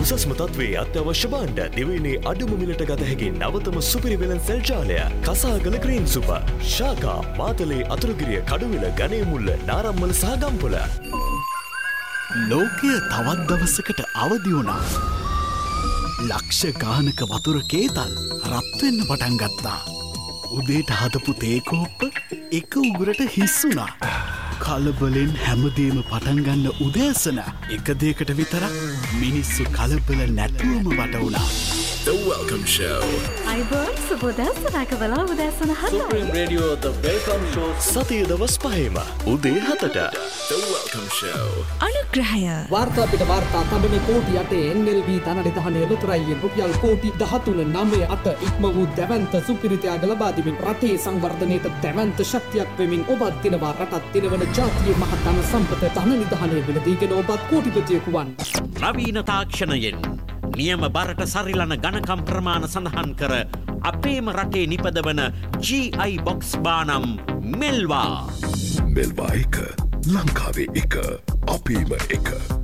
උසස්ම තත්ත්වයේ අත්‍යවශ්‍ය භාණ්ඩ දිවයිනේ අඩුම මිලට ගත හැකි නවතම සුපිරි වෙළඳ සෙල් ජාලය කසාගල ග්‍රීන් සුපර් ශාකා මාතලේ අතුරුගිරිය කඩුවිල ගණේමුල්ල නාරම්මල සහ ගම්පොළ. ලෝකය තවත් දවසකට අවදි වුණා. ලක්ෂ ගානක වතුර කේතල් රත් වෙන්න පටන් ගත්තා. උදේට හදපු තේ කෝප්ප එක උගුරට හිස් වුණා. කලබලෙන් හැමදේම පටන් ගන්න උදෑසන එක දෙයකට විතරක් මිනිස්සු කලබල නැතුවම වට වුණා. The Welcome Show. අයිබෝන් සුබෝදෑසනක වෙලා උදෑසන 7යි. Supreme Radio The Welcome Show. සතිය දවස් 5ම උදේ 7ට. The Welcome Show. අනුග්‍රහය. වාර්තා පිට වාර්තා තබන කෝටි 8 NLB ධනනිධානයේ ලොතරැයියෙන් රුපියල් කෝටි 13.98 ඉක්ම වූ දැවැන්ත සුපිරිතයාග ලබා දෙමින් රටේ සංවර්ධනයට දැවැන්ත ශක්තියක් වෙමින් ඔබත් දිනවා රටත් දිනවන ජාතියේ මහ ධන සම්පත ධනනිධානයේ වෙලදීගෙන ඔබත් කෝටිපතියෙකු වන්. නවීන තාක්ෂණයෙන් නියම බරට සරිලන ගණකම් ප්‍රමාණ සඳහන් කර අපේම රටේ නිපදවන GI බොක්ස් බානම් මෙල්වා. මෙල්වා එක ලංකාවේ එක අපේම එක.